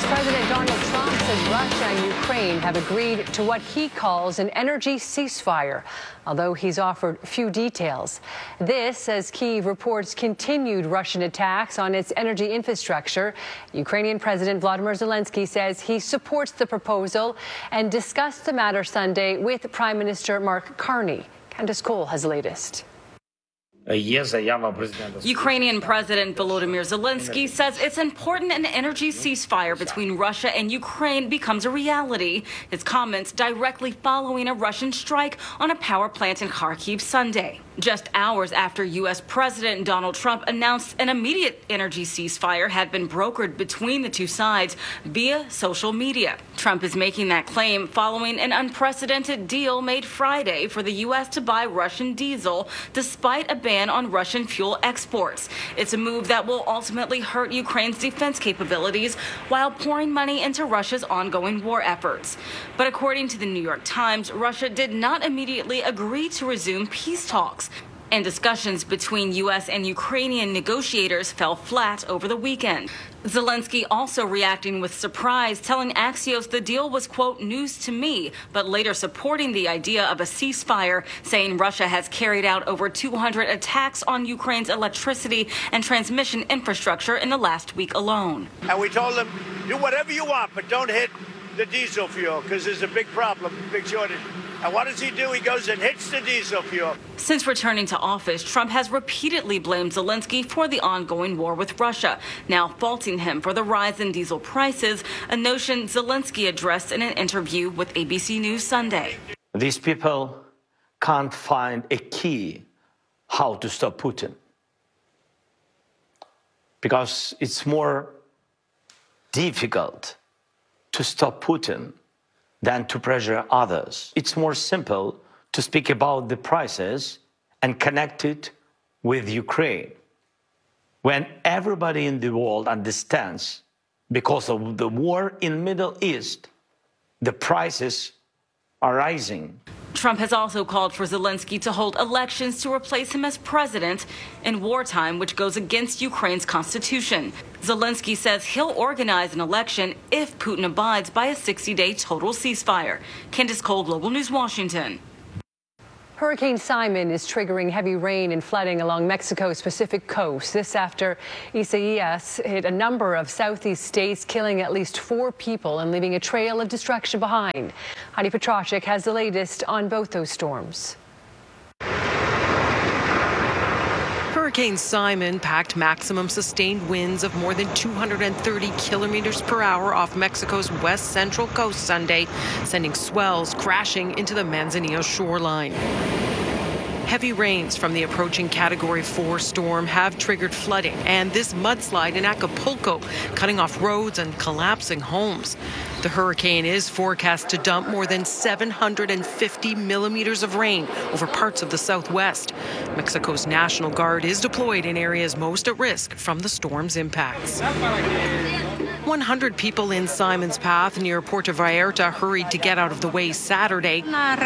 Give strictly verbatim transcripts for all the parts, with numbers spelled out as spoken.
U S President Donald Trump says Russia and Ukraine have agreed to what he calls an energy ceasefire, although he's offered few details. This as Kyiv reports continued Russian attacks on its energy infrastructure. Ukrainian President Vladimir Zelensky says he supports the proposal and discussed the matter Sunday with Prime Minister Mark Carney. Candace Cole has the latest. Ukrainian President Volodymyr Zelensky says it's important an energy ceasefire between Russia and Ukraine becomes a reality. His comments directly following a Russian strike on a power plant in Kharkiv Sunday, just hours after U S President Donald Trump announced an immediate energy ceasefire had been brokered between the two sides via social media. Trump is making that claim following an unprecedented deal made Friday for the U S to buy Russian diesel despite a ban on Russian fuel exports. It's a move that will ultimately hurt Ukraine's defense capabilities while pouring money into Russia's ongoing war efforts. But according to the New York Times, Russia did not immediately agree to resume peace talks, and discussions between U S and Ukrainian negotiators fell flat over the weekend. Zelensky also reacting with surprise, telling Axios the deal was, quote, news to me, but later supporting the idea of a ceasefire, saying Russia has carried out over two hundred attacks on Ukraine's electricity and transmission infrastructure in the last week alone. And we told them, do whatever you want, but don't hit the diesel fuel, because there's a big problem, big shortage. And what does he do? He goes and hits the diesel fuel. Since returning to office, Trump has repeatedly blamed Zelensky for the ongoing war with Russia, now faulting him for the rise in diesel prices, a notion Zelensky addressed in an interview with A B C News Sunday. These people can't find a key how to stop Putin, because it's more difficult to stop Putin than to pressure others. It's more simple to speak about the prices and connect it with Ukraine. When everybody in the world understands, because of the war in Middle East, the prices are rising. Trump has also called for Zelensky to hold elections to replace him as president in wartime, which goes against Ukraine's constitution. Zelensky says he'll organize an election if Putin abides by a sixty-day total ceasefire. Candace Cole, Global News, Washington. Hurricane Simon is triggering heavy rain and flooding along Mexico's Pacific coast. This after Isaias hit a number of southeast states, killing at least four people and leaving a trail of destruction behind. Heidi Petrosic has the latest on both those storms. Hurricane Simon packed maximum sustained winds of more than two hundred thirty kilometers per hour off Mexico's west central coast Sunday, sending swells crashing into the Manzanillo shoreline. Heavy rains from the approaching Category four storm have triggered flooding and this mudslide in Acapulco, cutting off roads and collapsing homes. The hurricane is forecast to dump more than seven hundred fifty millimeters of rain over parts of the southwest. Mexico's National Guard is deployed in areas most at risk from the storm's impacts. one hundred people in Simon's path near Puerto Vallarta hurried to get out of the way Saturday.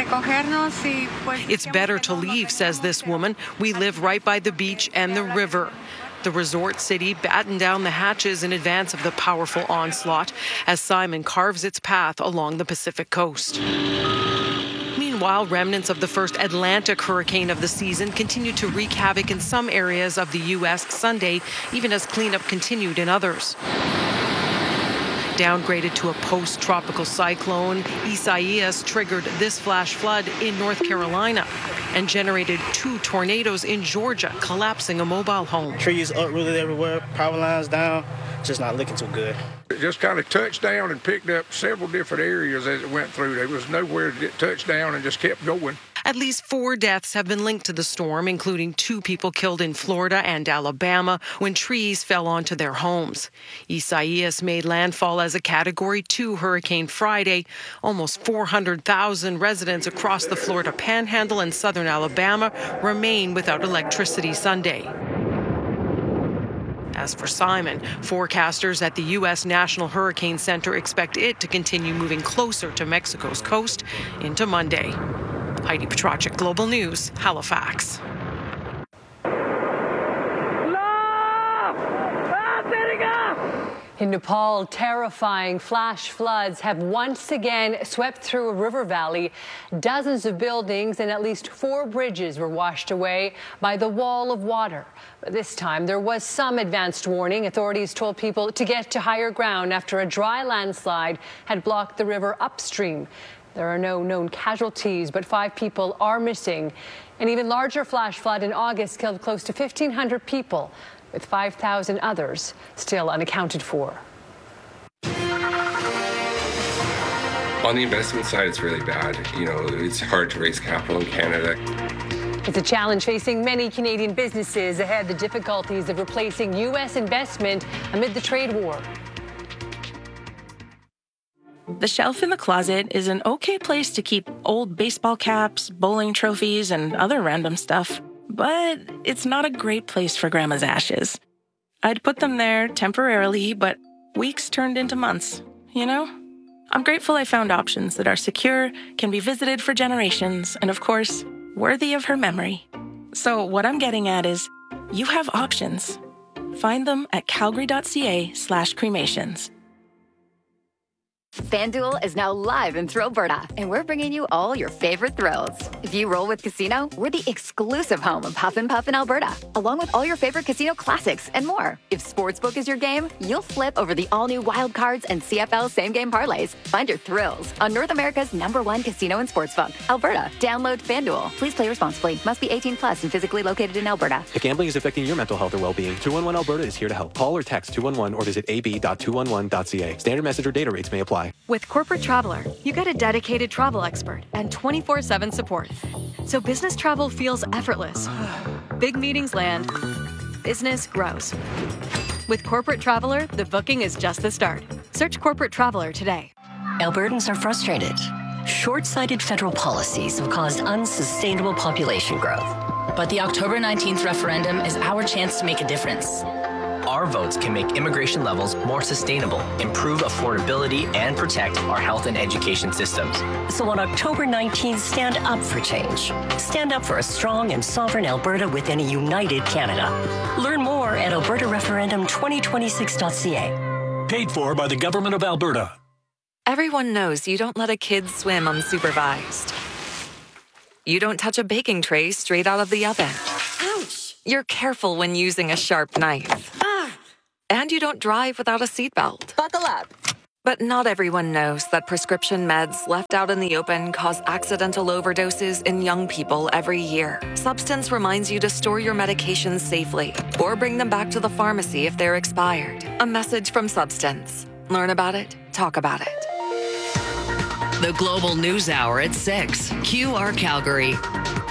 It's better to leave, says this woman. We live right by the beach and the river. The resort city battened down the hatches in advance of the powerful onslaught as Simon carves its path along the Pacific coast. Meanwhile, remnants of the first Atlantic hurricane of the season continued to wreak havoc in some areas of the U S Sunday, even as cleanup continued in others. Downgraded to a post-tropical cyclone, Isaias triggered this flash flood in North Carolina and generated two tornadoes in Georgia, collapsing a mobile home. Trees uprooted everywhere, power lines down, just not looking too good. It just kind of touched down and picked up several different areas as it went through. There was nowhere to get touched down and just kept going. At least four deaths have been linked to the storm, including two people killed in Florida and Alabama when trees fell onto their homes. Isaias made landfall as a Category two hurricane Friday. Almost four hundred thousand residents across the Florida Panhandle and southern Alabama remain without electricity Sunday. As for Simon, forecasters at the U S National Hurricane Center expect it to continue moving closer to Mexico's coast into Monday. Heidi Petrosic, Global News, Halifax. In Nepal, terrifying flash floods have once again swept through a river valley. Dozens of buildings and at least four bridges were washed away by the wall of water. But this time, there was some advanced warning. Authorities told people to get to higher ground after a dry landslide had blocked the river upstream. There are no known casualties, but five people are missing. An even larger flash flood in August killed close to fifteen hundred people, with five thousand others still unaccounted for. On the investment side, it's really bad. You know, it's hard to raise capital in Canada. It's a challenge facing many Canadian businesses ahead, the difficulties of replacing U S investment amid the trade war. The shelf in the closet is an okay place to keep old baseball caps, bowling trophies, and other random stuff. But it's not a great place for Grandma's ashes. I'd put them there temporarily, but weeks turned into months, you know? I'm grateful I found options that are secure, can be visited for generations, and of course, worthy of her memory. So what I'm getting at is, you have options. Find them at calgary.ca slash cremations. FanDuel is now live in Thrillberta, and we're bringing you all your favorite thrills. If you roll with Casino, we're the exclusive home of Huff and Puff in Alberta, along with all your favorite casino classics and more. If Sportsbook is your game, you'll flip over the all-new Wild Cards and C F L same-game parlays. Find your thrills on North America's number one casino and sportsbook, Alberta. Download FanDuel. Please play responsibly. Must be eighteen plus and physically located in Alberta. If gambling is affecting your mental health or well-being, two one one Alberta is here to help. Call or text two one one or visit a b dot two one one dot c a. Standard message or data rates may apply. With Corporate Traveler, you get a dedicated travel expert and twenty-four seven support. So business travel feels effortless. Big meetings land. Business grows. With Corporate Traveler, the booking is just the start. Search Corporate Traveler today. Albertans are frustrated. Short-sighted federal policies have caused unsustainable population growth. But the October nineteenth referendum is our chance to make a difference. Our votes can make immigration levels more sustainable, improve affordability, and protect our health and education systems. So on October nineteenth, stand up for change. Stand up for a strong and sovereign Alberta within a united Canada. Learn more at alberta referendum twenty twenty-six dot c a. Paid for by the Government of Alberta. Everyone knows you don't let a kid swim unsupervised. You don't touch a baking tray straight out of the oven. Ouch! You're careful when using a sharp knife. And you don't drive without a seatbelt. Buckle up. But not everyone knows that prescription meds left out in the open cause accidental overdoses in young people every year. Substance reminds you to store your medications safely or bring them back to the pharmacy if they're expired. A message from Substance. Learn about it, talk about it. The Global News Hour at six. Q R Calgary.